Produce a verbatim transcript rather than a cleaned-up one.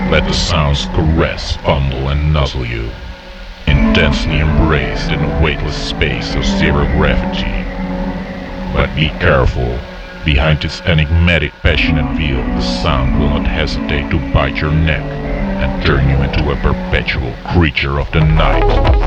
Let the sounds caress, fondle and nuzzle you, intensely embraced in a weightless space of zero gravity. But be careful. Behind its enigmatic passionate veil, the sound will not hesitate to bite your neck and turn you into a perpetual creature of the night.